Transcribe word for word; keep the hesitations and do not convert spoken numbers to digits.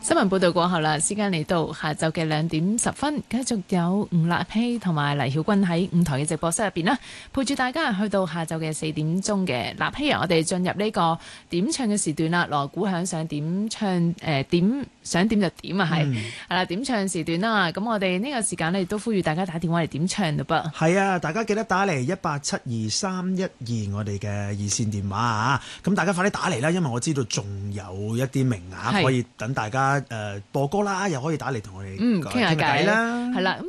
新聞報道過後啦，時間嚟到下晝嘅兩點十分，繼續有吳立希同埋黎曉君喺五台嘅直播室入邊啦，陪住大家去到下晝嘅四點鐘嘅。立希啊，我哋進入呢個點唱嘅時段啦，鑼鼓響想點唱誒、呃、點想點就點啊，係係啦，點唱時段啦。咁我哋呢個時間咧亦都呼籲大家打電話嚟點唱嘞噃。 係啊，大家記得打嚟一八七二三一二我哋嘅熱線電話啊，咁大家快啲打嚟啦，因為我知道仲有一啲名額可以等大家誒、呃、播歌啦，又可以打嚟同我哋嗯傾下偈啦， 係啦。